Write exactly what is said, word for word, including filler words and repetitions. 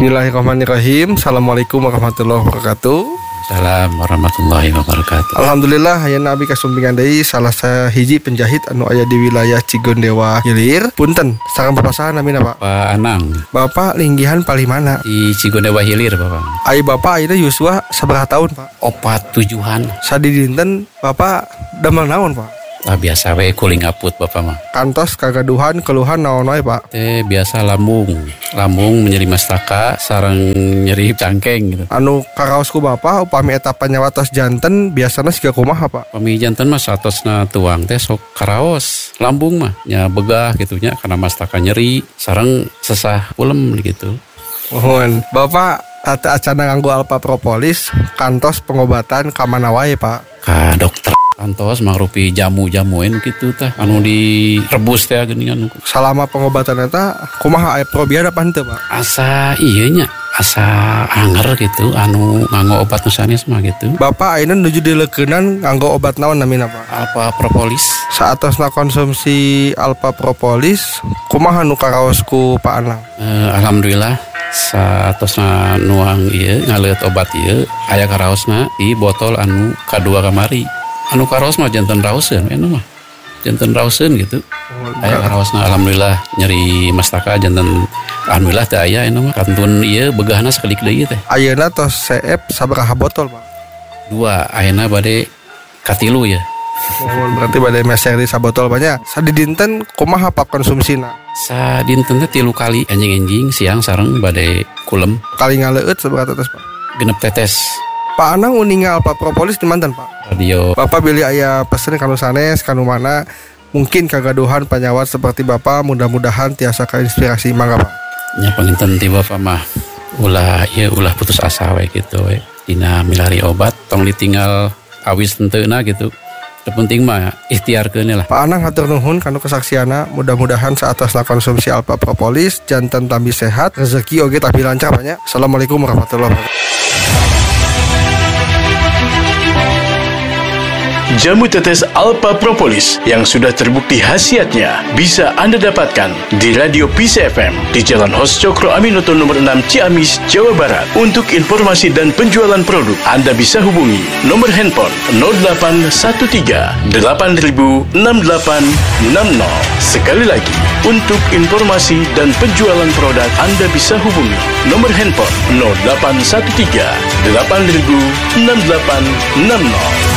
Bismillahirrahmanirrahim. Assalamualaikum warahmatullahi wabarakatuh. Assalamualaikum warahmatullahi wabarakatuh. Alhamdulillah hayana abi kasumpingan deui salah sahiji penjahit anu aya di wilayah Cigondewa Hilir. Punten, sareng papasahan namina Pak? Pak Anang. Bapak linggihan palimana? Di Cigondewa Hilir Bapak. Ai Bapak ayeuna yuswa sabaraha tahun Pak? Opat tujuhan. Sadi dinten Bapak damel naon Pak? Lah biasa we kuling aput Bapak mah. Kantos kagaduhan keluhan naon wae Pak? Teh biasa lambung. Lambung nyeri mastaka sareng nyeri cangkeng gitu. Anu karaosku Bapak upami eta panyawatos janten biasana siga kumaha Pak? Pami janten mah satosna tuang teh sok karaos. Lambung mah nya begah gitu nya karena mastaka nyeri sareng sesah ulem gitu. Mohon Bapak ate acana nganggo alpa propolis kantos pengobatan ka mana wae Pak? Ka dokter kantos mangrupi jamu-jamuin gitu teh anu direbus teh geuningan. Selama pengobatan eta kumaha aya probia apa henteu Pak? Asa ieu nya asa anger gitu anu nganggo obat nu sanes mah gitu. Bapak ayeuna nuju dileukeunnan nganggo obat naon namina Pak? Alpa propolis. Saatosna konsumsi alpa propolis kumaha nu karaosku Pak Anang? Eh, alhamdulillah saatosna nuang ieu ngaleut obat ieu aya karaosna di botol anu kadua kamari. Anu karaos mah janten raoseun anu mah. Janten raoseun gitu. Aya karaosna alhamdulillah nyeri mastaka janten alhamdulillah teh aya anu mah. Kantun ieu begahna sakalik deui teh. Ayeuna tos seep sabaraha botol Pak? Dua, ayeuna bade katilu ya. Oh, berarti bade meser di sabotol banyak. Sadi dinten kumaha Pak konsumsina? Sadinten teh tilu kali enjing-enjing siang sareng bade kulem. Kali ngaleueut sabaraha tetes Pak? Genep tetes. Pak Anang uninga alpa propolis di mantan Pak? Radio. Bapak beli aya pesen kanu sanes kanu mana mungkin kagaduhan penyawat seperti Bapak mudah-mudahan tiasa kainspirasi mangga Pak. Nya panginten ti Bapak mah ulah ieu ulah putus asa we gitu we. Dina milari obat tong ditinggal awis tenteuna gitu. Terpenting mah ikhtiarkeun lah. Pak Anang hatur nuhun kanu kesaksiana, mudah-mudahan saatosna konsumsi alpa propolis janten tambi sehat, rezeki oge tapi lancar banyak. Assalamualaikum warahmatullahi wabarakatuh. Jamu tetes Alpa Propolis yang sudah terbukti khasiatnya bisa Anda dapatkan di Radio Peace F M di Jalan Hos Cokro Aminoto nomor enam Ciamis, Jawa Barat. Untuk informasi dan penjualan produk, Anda bisa hubungi nomor handphone nol delapan satu tiga delapan nol enam delapan enam nol. Sekali lagi, untuk informasi dan penjualan produk, Anda bisa hubungi nomor handphone nol delapan satu tiga delapan nol enam delapan enam nol.